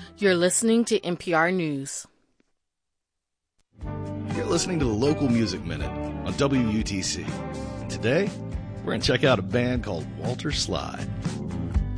You're listening to NPR News. You're listening to the Local Music Minute on WUTC. And today, we're going to check out a band called Walter Slide.